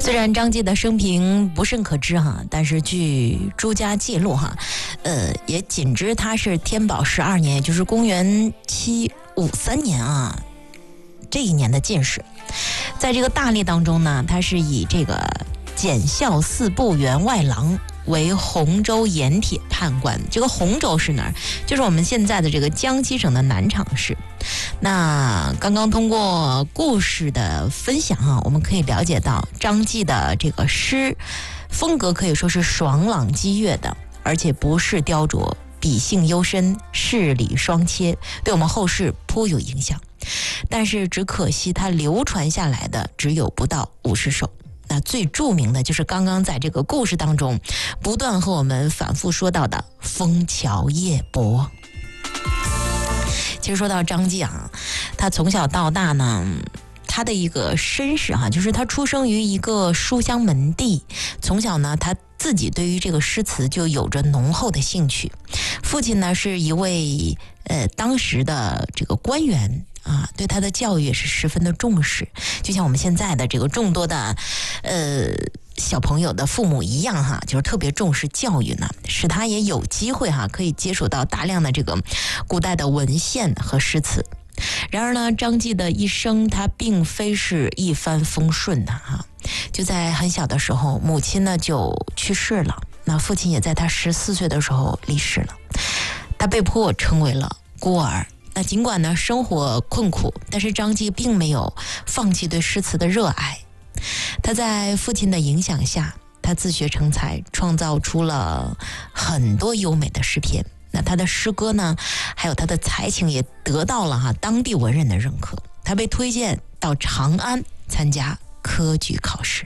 虽然张继的生平不甚可知哈，但是据朱家记录哈，也仅知他是天宝12年，也就是公元753年啊，这一年的进士。在这个大历当中呢，他是以这个检校四部员外郎为洪州盐铁判官。这个洪州是哪儿？就是我们现在的这个江西省的南昌市。那刚刚通过故事的分享啊，我们可以了解到张继的这个诗风格可以说是爽朗激越的，而且不是雕琢，笔性幽深，事理双切，对我们后世颇有影响。但是只可惜它流传下来的只有不到50首。那最著名的就是刚刚在这个故事当中不断和我们反复说到的枫桥夜泊。其实说到张继啊，他从小到大呢，他的一个身世哈，就是他出生于一个书香门第，从小呢他自己对于这个诗词就有着浓厚的兴趣。父亲呢是一位当时的这个官员啊，对他的教育也是十分的重视，就像我们现在的这个众多的小朋友的父母一样哈，就是特别重视教育呢，使他也有机会哈可以接触到大量的这个古代的文献和诗词。然而呢，张继的一生他并非是一帆风顺的哈，就在很小的时候，母亲呢就去世了，那父亲也在他14岁的时候离世了，他被迫成为了孤儿。那尽管呢生活困苦，但是张继并没有放弃对诗词的热爱。他在父亲的影响下，他自学成才，创造出了很多优美的诗篇。那他的诗歌呢，还有他的才情也得到了当地文人的认可。他被推荐到长安参加科举考试。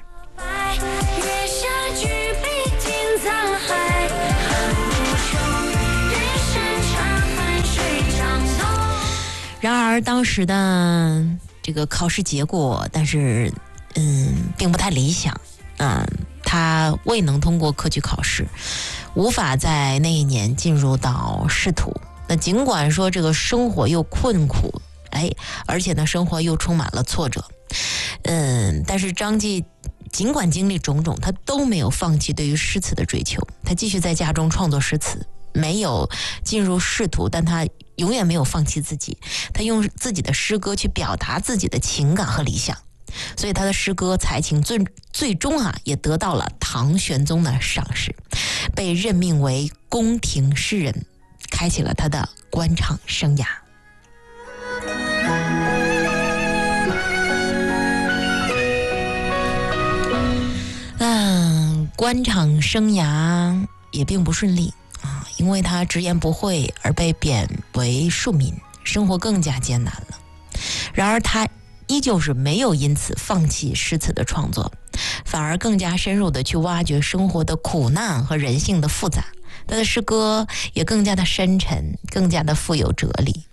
然而当时的这个考试结果，但是并不太理想。他未能通过科举考试，无法在那一年进入到仕途。那尽管说这个生活又困苦，而且呢生活又充满了挫折，但是张继尽管经历种种，他都没有放弃对于诗词的追求。他继续在家中创作诗词，没有进入仕途，但他永远没有放弃自己。他用自己的诗歌去表达自己的情感和理想，所以他的诗歌才情最终也得到了唐玄宗的赏识，被任命为宫廷诗人，开启了他的官场生涯。官场生涯也并不顺利啊，因为他直言不讳而被贬为庶民，生活更加艰难了。然而他依旧是没有因此放弃诗词的创作，反而更加深入的去挖掘生活的苦难和人性的复杂。他的诗歌也更加的深沉，更加的富有哲理。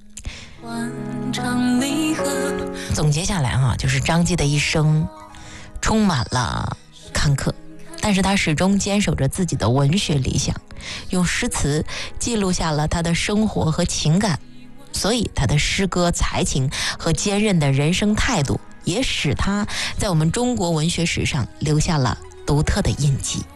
总结下来就是张继的一生充满了坎坷，但是他始终坚守着自己的文学理想，用诗词记录下了他的生活和情感。所以他的诗歌才情和坚韧的人生态度，也使他在我们中国文学史上留下了独特的印记。